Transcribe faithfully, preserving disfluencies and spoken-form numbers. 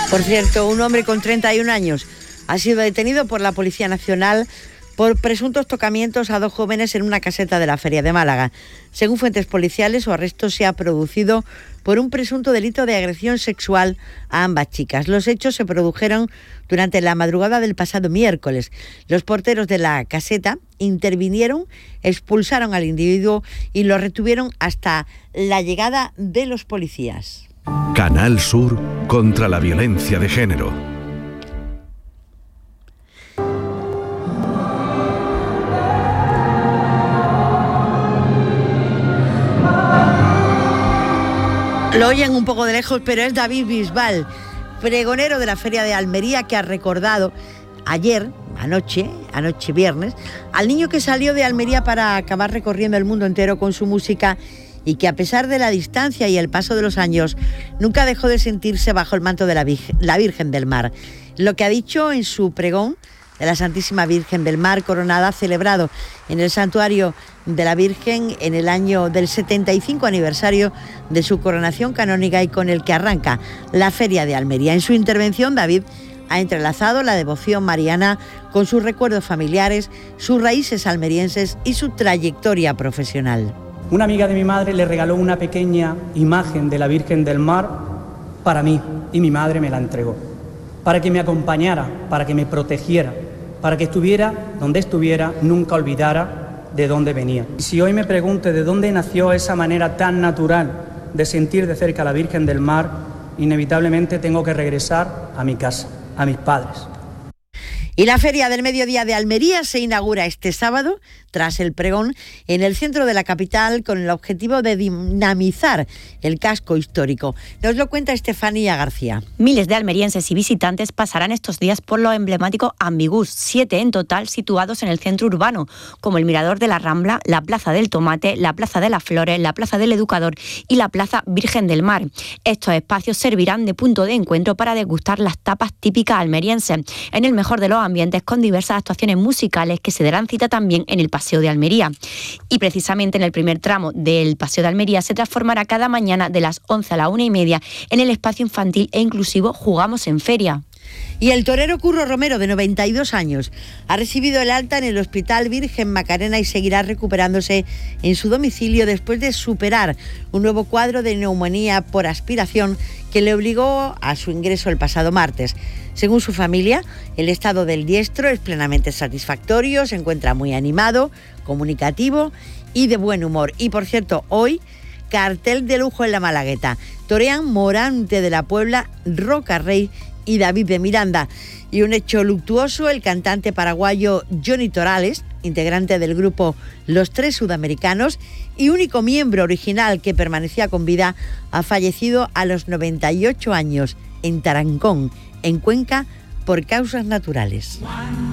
Por cierto, un hombre con treinta y un años ha sido detenido por la Policía Nacional por presuntos tocamientos a dos jóvenes en una caseta de la Feria de Málaga. Según fuentes policiales, su arresto se ha producido por un presunto delito de agresión sexual a ambas chicas. Los hechos se produjeron durante la madrugada del pasado miércoles. Los porteros de la caseta intervinieron, expulsaron al individuo y lo retuvieron hasta la llegada de los policías. Canal Sur contra la violencia de género. Lo oyen un poco de lejos, pero es David Bisbal, pregonero de la Feria de Almería, que ha recordado ayer, anoche, anoche viernes, al niño que salió de Almería para acabar recorriendo el mundo entero con su música y que, a pesar de la distancia y el paso de los años, nunca dejó de sentirse bajo el manto de la Virgen, la Virgen del Mar. Lo que ha dicho en su pregón de la Santísima Virgen del Mar Coronada, celebrado en el Santuario de la Virgen en el año del setenta y cinco aniversario de su coronación canónica y con el que arranca la Feria de Almería. En su intervención, David ha entrelazado la devoción mariana con sus recuerdos familiares, sus raíces almerienses y su trayectoria profesional. Una amiga de mi madre le regaló una pequeña imagen de la Virgen del Mar para mí y mi madre me la entregó, para que me acompañara, para que me protegiera, para que estuviera donde estuviera, nunca olvidara de dónde venía. Y si hoy me pregunto de dónde nació esa manera tan natural de sentir de cerca a la Virgen del Mar, inevitablemente tengo que regresar a mi casa, a mis padres. Y la Feria del Mediodía de Almería se inaugura este sábado, tras el pregón, en el centro de la capital, con el objetivo de dinamizar el casco histórico. Nos lo cuenta Estefanía García. Miles de almerienses y visitantes pasarán estos días por los emblemáticos Ambigús, siete en total, situados en el centro urbano, como el Mirador de la Rambla, la Plaza del Tomate, la Plaza de las Flores, la Plaza del Educador y la Plaza Virgen del Mar. Estos espacios servirán de punto de encuentro para degustar las tapas típicas almerienses, en el mejor de los ambientes, con diversas actuaciones musicales que se darán cita también en el Paseo de Almería. Y precisamente en el primer tramo del Paseo de Almería se transformará cada mañana de las once a la una y media en el espacio infantil e inclusivo Jugamos en Feria. Y el torero Curro Romero, de noventa y dos años, ha recibido el alta en el Hospital Virgen Macarena y seguirá recuperándose en su domicilio después de superar un nuevo cuadro de neumonía por aspiración que le obligó a su ingreso el pasado martes. Según su familia, el estado del diestro es plenamente satisfactorio, se encuentra muy animado, comunicativo y de buen humor. Y por cierto, hoy, cartel de lujo en la Malagueta. Torean Morante de la Puebla, Roca Rey y David de Miranda. Y un hecho luctuoso, el cantante paraguayo Johnny Torales, integrante del grupo Los Tres Sudamericanos y único miembro original que permanecía con vida, ha fallecido a los noventa y ocho años en Tarancón, en Cuenca, por causas naturales.